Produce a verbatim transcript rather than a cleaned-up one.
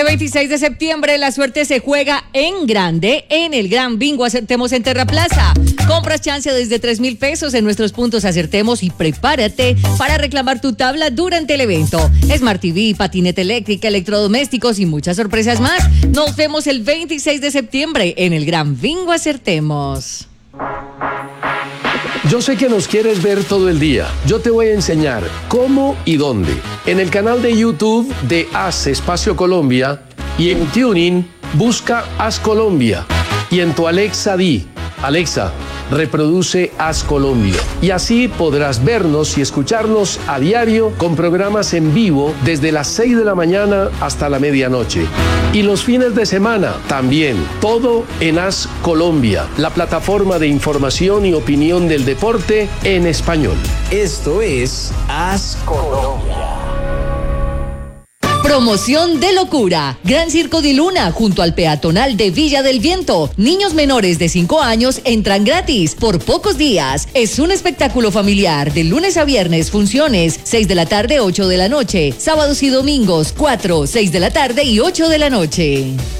veintiséis de septiembre la suerte se juega en grande en el Gran Bingo Acertemos en Terraplaza. Compras chance desde tres mil pesos en nuestros puntos Acertemos y prepárate para reclamar tu tabla durante el evento. Smart T V, patineta eléctrica, electrodomésticos y muchas sorpresas más. Nos vemos el veintiséis de septiembre en el Gran Bingo Acertemos. Yo sé que nos quieres ver todo el día. Yo te voy a enseñar cómo y dónde. En el canal de YouTube de Haz Espacio Colombia y en TuneIn busca Haz Colombia. Y en tu Alexa di, Alexa, reproduce Haz Colombia. Y así podrás vernos y escucharnos a diario con programas en vivo desde las seis de la mañana hasta la medianoche. Y los fines de semana también, todo en Haz Colombia, la plataforma de información y opinión del deporte en español. Esto es Haz Colombia. Promoción de locura. Gran Circo de Luna junto al peatonal de Villa del Viento. Niños menores de cinco años entran gratis por pocos días. Es un espectáculo familiar de lunes a viernes, funciones seis de la tarde, ocho de la noche. Sábados y domingos cuatro, seis de la tarde y ocho de la noche.